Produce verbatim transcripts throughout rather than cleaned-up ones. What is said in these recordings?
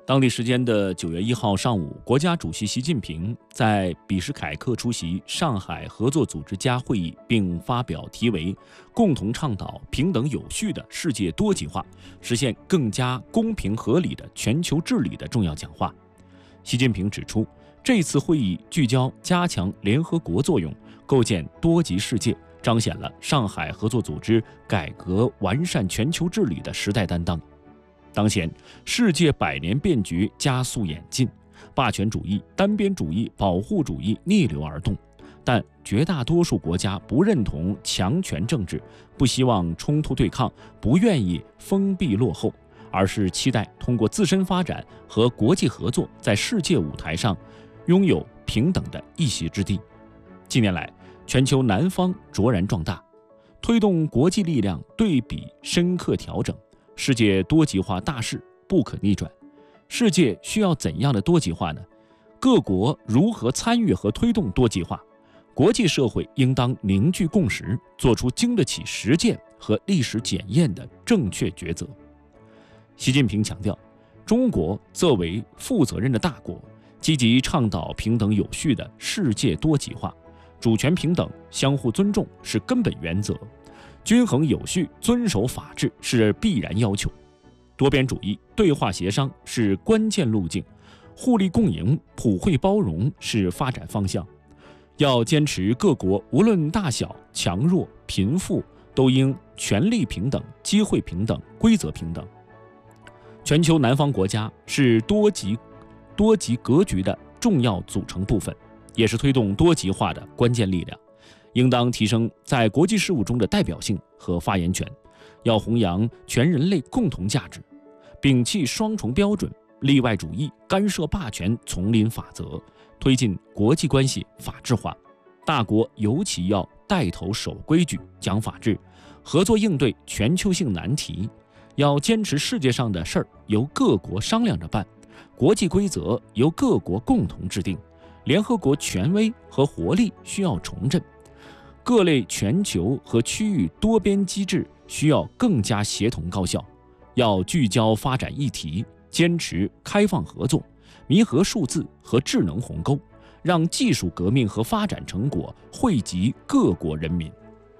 当地时间的九月一号上午，国家主席习近平在比什凯克出席上海合作组织家会议，并发表题为“共同倡导平等有序的世界多极化，实现更加公平合理的全球治理”的重要讲话。习近平指出，这次会议聚焦加强联合国作用，构建多极世界，彰显了上海合作组织改革完善全球治理的时代担当。当前，世界百年变局加速演进，霸权主义、单边主义、保护主义逆流而动，但绝大多数国家不认同强权政治，不希望冲突对抗，不愿意封闭落后，而是期待通过自身发展和国际合作，在世界舞台上拥有平等的一席之地。近年来，全球南方卓然壮大，推动国际力量对比深刻调整。世界多极化大势不可逆转，世界需要怎样的多极化呢？各国如何参与和推动多极化？国际社会应当凝聚共识，做出经得起实践和历史检验的正确抉择。习近平强调，中国作为负责任的大国，积极倡导平等有序的世界多极化，主权平等、相互尊重是根本原则。均衡有序、遵守法治是必然要求，多边主义、对话协商是关键路径，互利共赢、普惠包容是发展方向。要坚持各国无论大小、强弱、贫富，都应权利平等、机会平等、规则平等。全球南方国家是多极多极格局的重要组成部分，也是推动多极化的关键力量。应当提升在国际事务中的代表性和发言权，要弘扬全人类共同价值，摒弃双重标准、例外主义、干涉霸权丛林法则，推进国际关系法治化。大国尤其要带头守规矩、讲法治，合作应对全球性难题。要坚持世界上的事儿由各国商量着办，国际规则由各国共同制定，联合国权威和活力需要重振。各类全球和区域多边机制需要更加协同高效，要聚焦发展议题，坚持开放合作，弥合数字和智能鸿沟，让技术革命和发展成果惠及各国人民。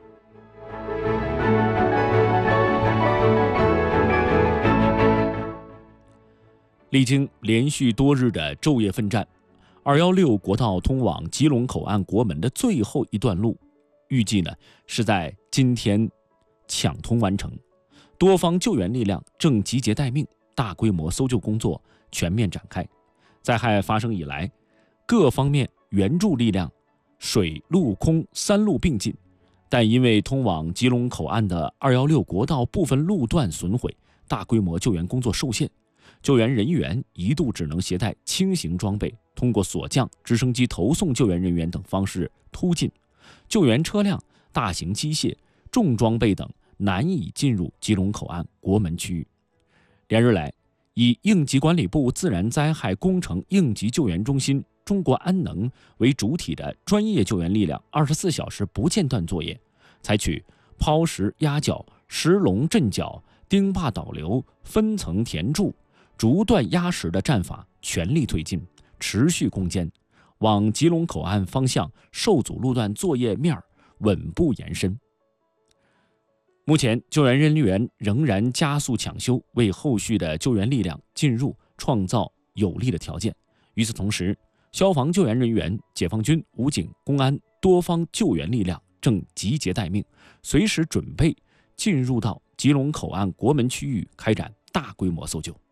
历经连续多日的昼夜奋战，二一六国道通往吉隆口岸国门的最后一段路预计呢是在今天抢通完成，多方救援力量正集结待命，大规模搜救工作全面展开。灾害发生以来，各方面援助力量水陆空三路并进，但因为通往吉隆口岸的二一六国道部分路段损毁，大规模救援工作受限，救援人员一度只能携带轻型装备，通过索降、直升机投送救援人员等方式突进。救援车辆、大型机械、重装备等难以进入吉隆口岸国门区域。连日来，以应急管理部自然灾害工程应急救援中心中国安能为主体的专业救援力量二十四小时不间断作业，采取抛石压脚、石龙镇脚、钉坝导流、分层填筑、逐段压实的战法，全力推进，持续攻坚，往吉隆口岸方向受阻路段作业面稳步延伸。目前，救援人员仍然加速抢修，为后续的救援力量进入创造有利的条件。与此同时，消防救援人员、解放军、武警、公安多方救援力量正集结待命，随时准备进入到吉隆口岸国门区域开展大规模搜救。